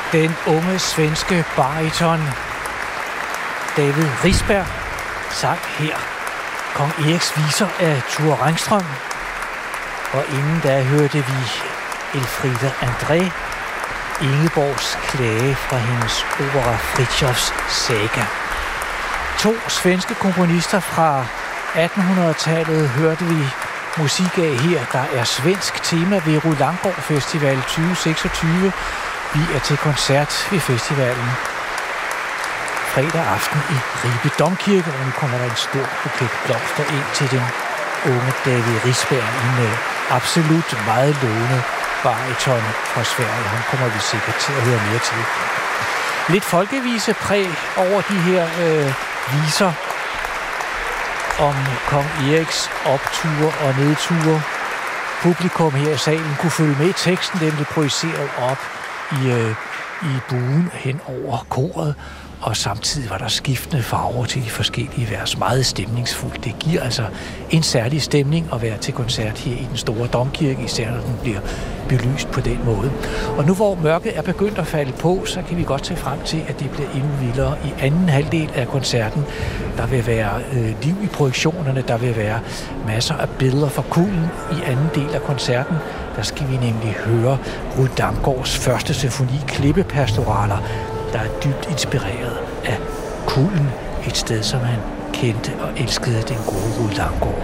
Den unge svenske bariton David Risberg sang her Kong Eriks viser af Thure Rangström. Og inden da hørte vi Elfriede André Ingeborgs klage fra hendes opera Fritjofs Saga. 2 svenske komponister fra 1800-tallet hørte vi musik af her. Der er svensk tema ved Rud Langgaard Festival 2026. Vi er til koncert ved festivalen fredag aften i Ribe Domkirke, og nu kommer der en stor buket blomster ind til den unge David Risberg, en absolut meget lovende bariton fra Sverige. Han kommer vi sikkert til at høre mere til. Lidt folkevise præg over de her viser om kong Eriks opture og nedture. Publikum her i salen kunne følge med i teksten, den blev projiceret op i buen hen over koret, og samtidig var der skiftende farver til de forskellige vers. Meget stemningsfuldt. Det giver altså en særlig stemning at være til koncert her i den store domkirke, især når den bliver belyst på den måde. Og nu hvor mørket er begyndt at falde på, så kan vi godt se frem til, at det bliver endnu vildere. I anden halvdel af koncerten, der vil være liv i projektionerne, der vil være masser af billeder fra Kulden. I anden del af koncerten, der skal vi nemlig høre Rud Damgaards første symfoni, Klippepastoraler, der er dybt inspireret af Kulden, et sted, som han kendte og elskede, den gode Rud Langgaard.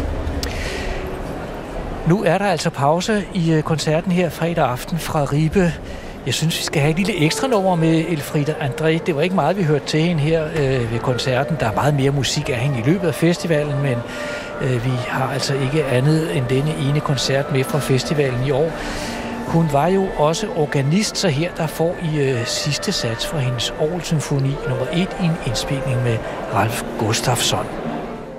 Nu er der altså pause i koncerten her fredag aften fra Ribe. Jeg synes, vi skal have et lille ekstra nummer med Elfriede André. Det var ikke meget, vi hørte til hende her ved koncerten. Der er meget mere musik af hende i løbet af festivalen, men vi har altså ikke andet end denne ene koncert med fra festivalen i år. Hun var jo også organist, så her der får I sidste sats for hendes orgelsymfoni nummer 1 i en indspilning med Ralf Gustafsson.